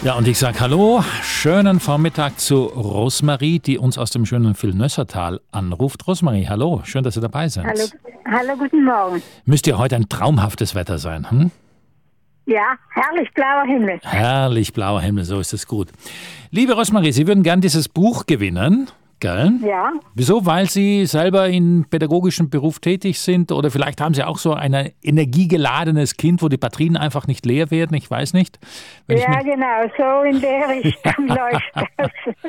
Ja, und ich sage Hallo, schönen Vormittag zu Rosmarie, die uns aus dem schönen Villnössertal anruft. Rosmarie, hallo, schön, dass Sie dabei sind. Hallo, guten Morgen. Müsste ja heute ein traumhaftes Wetter sein, hm? Ja, herrlich blauer Himmel. Herrlich blauer Himmel, so ist es gut. Liebe Rosmarie, Sie würden gern dieses Buch gewinnen, gell? Ja. Wieso? Weil Sie selber im pädagogischen Beruf tätig sind oder vielleicht haben Sie auch so ein energiegeladenes Kind, wo die Batterien einfach nicht leer werden, ich weiß nicht. Ja, genau, so in der Richtung läuft das.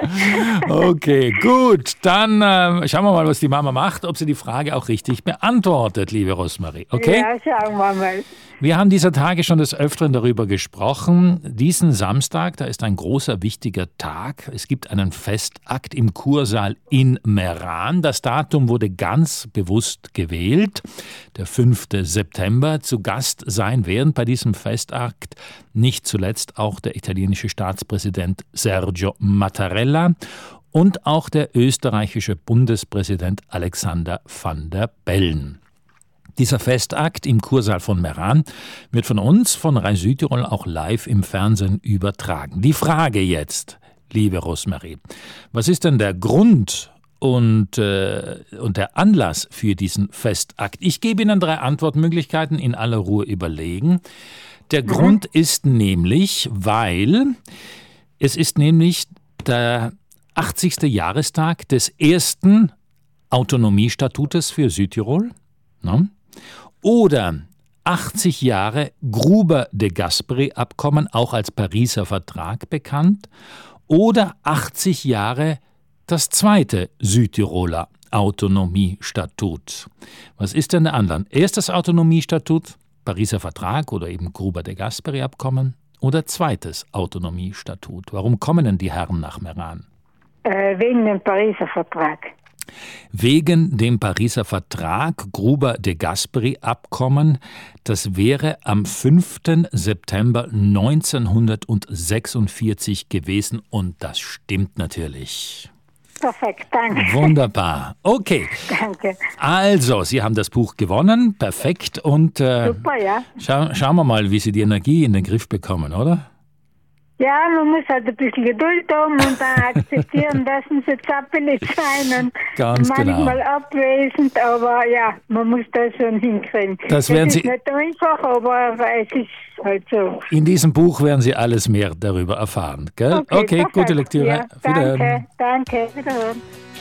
Okay, gut, dann schauen wir mal, was die Mama macht, ob sie die Frage auch richtig beantwortet, liebe Rosmarie, okay? Ja, schauen wir mal. Wir haben dieser Tage schon des Öfteren darüber gesprochen. Diesen Samstag, da ist ein großer, wichtiger Tag. Es gibt einen Festakt im Kursaal in Meran. Das Datum wurde ganz bewusst gewählt. Der 5. September. Zu Gast sein werden bei diesem Festakt nicht zuletzt auch der italienische Staatspräsident Sergio Mattarella und auch der österreichische Bundespräsident Alexander Van der Bellen. Dieser Festakt im Kursaal von Meran wird von uns, von Rai Südtirol, auch live im Fernsehen übertragen. Die Frage jetzt, liebe Rosmarie, was ist denn der Grund und der Anlass für diesen Festakt? Ich gebe Ihnen 3 Antwortmöglichkeiten, in aller Ruhe überlegen. Der Grund ist nämlich, weil es ist nämlich der 80. Jahrestag des ersten Autonomiestatutes für Südtirol. Ne? Oder 80 Jahre Gruber-de Gasperi-Abkommen, auch als Pariser Vertrag bekannt. Oder 80 Jahre das zweite Südtiroler Autonomiestatut. Was ist denn der Anlass? Erstes Autonomiestatut, Pariser Vertrag oder eben Gruber-de Gasperi-Abkommen oder zweites Autonomiestatut? Warum kommen denn die Herren nach Meran? Wegen dem Pariser Vertrag. Wegen dem Pariser Vertrag, Gruber-de Gasperi-Abkommen, das wäre am 5. September 1946 gewesen und das stimmt natürlich. Perfekt, danke. Wunderbar. Okay. Danke. Also, Sie haben das Buch gewonnen, perfekt. Und Super, ja. Schauen wir mal, wie Sie die Energie in den Griff bekommen, oder? Ja, man muss halt ein bisschen Geduld haben und dann akzeptieren, dass man so zappelig sein und Ganz manchmal genau. abwesend, aber ja, man muss das schon hinkriegen. Das werden ist Sie nicht einfach, aber es ist halt so. in diesem Buch werden Sie alles mehr darüber erfahren, gell? Okay, perfekt. gute Lektüre. Ja, Wiederhören. danke, wiederhören.